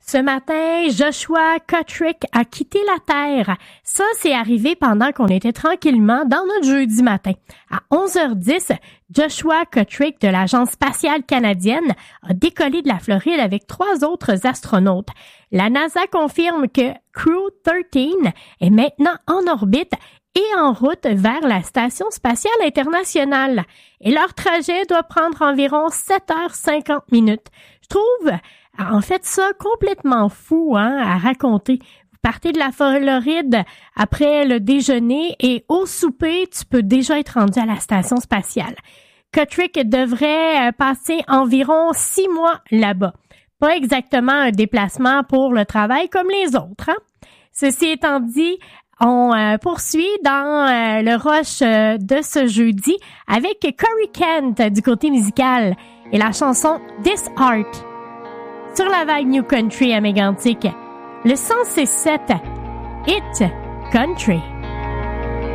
Ce matin, Joshua Kotrick a quitté la Terre. Ça, c'est arrivé pendant qu'on était tranquillement dans notre jeudi matin. À 11h10, Joshua Kotrick de l'Agence spatiale canadienne a décollé de la Floride avec 3 autres astronautes. La NASA confirme que Crew 13 est maintenant en orbite et en route vers la Station spatiale internationale. Et leur trajet doit prendre environ 7h50. Je trouve en fait ça complètement fou à raconter. Vous partez de la Floride après le déjeuner et au souper, tu peux déjà être rendu à la Station spatiale. Kotrick devrait passer environ 6 mois là-bas. Pas exactement un déplacement pour le travail comme les autres. Ceci étant dit, on poursuit dans le rush de ce jeudi avec Corey Kent du côté musical et la chanson This Art sur la vague New Country à Mégantic. Le 106.7 Hit Country.